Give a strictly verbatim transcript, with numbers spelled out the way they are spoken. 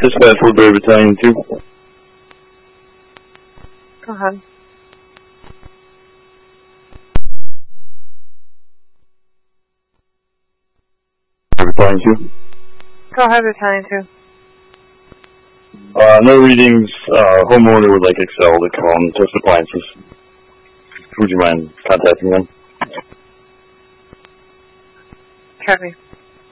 Dispatch Woodbury Battalion two. Go ahead. Battalion two. Go ahead, Battalion two. Uh, no readings. Uh, homeowner would like Excel to come on test appliances. Would you mind contacting them? Copy.